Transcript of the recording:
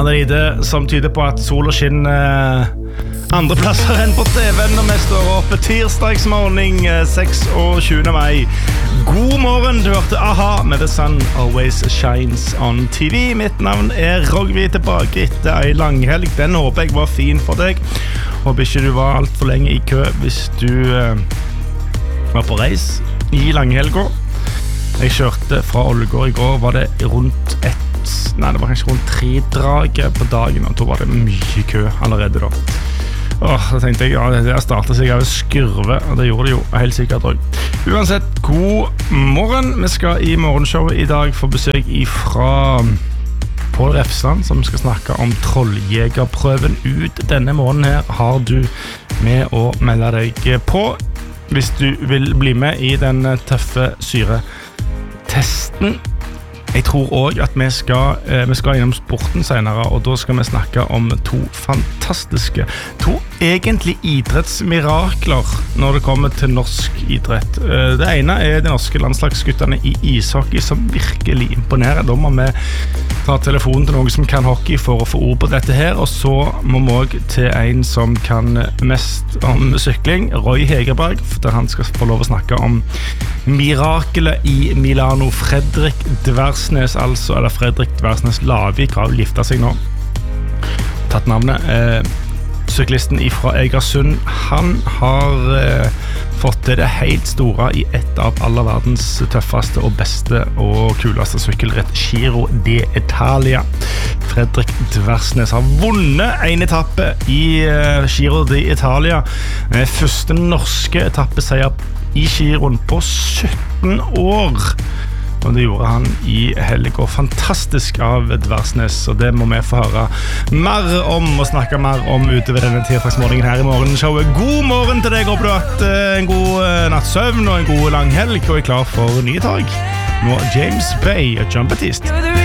Det er lite som tyder på at solen skinner andre plasser enn på TV-en når vi står opp tirsdagsmorgen 26. mai. God morgen, du hørte AHA med The Sun Always Shines on TV. Mitt navn er Rogvi, tilbake etter en langhelg. Den håper jeg var fin for deg. Håper ikke du var alt for lenge i kø hvis du var på reis i langhelga. Jeg kjørte fra Ålgård i går, var det rundt det var kanskje rundt 3 drager på dagen, og da var det mye kø allerede da. Da tenkte jeg, det startet seg av skurve, og det gjorde det jo helt sikkert også. Uansett, god morgen. Vi skal i morgenshowet i dag få besøk fra Pål Refsland, som skal snakke om trolljegerprøven ut denne måneden her. Har du med å melde deg på hvis du vil bli med i den tøffe syretesten? Jeg tror også at vi skal innom sporten senere, og da skal vi snakke om to egentlig idrettsmirakler når det kommer til norsk idrett. Det ene er de norske landslagsguttene i ishockey som virkelig imponerer. Da må vi ta telefonen til noen som kan hockey for å få ord på dette her, og så må vi også til en som kan mest om sykling, Roy Hegerberg, der han skal få lov å snakke om mirakelet i Milano. Fredrik Dversnes Lavik har giftet seg nå, tatt navnet. Syklisten fra Egersund, han har fått til det helt store i et av alle verdens tøffeste og beste og kuleste sykkelritt, Giro d'Italia. Fredrik Dversnes har vunnet en etappe i Giro d'Italia, første norske etappeseier i Giroen på 17 år. Og det gjorde han i helg, og fantastisk av Dversnes, og det må vi få høre mer om og snakke mer om utover denne tirsdagsmorgenen her i morgenshowet. God morgen til deg, håper du har hatt en god nattsøvn og en god lang helg, og er klar for nye tag. Nå James Bay og John Baptiste.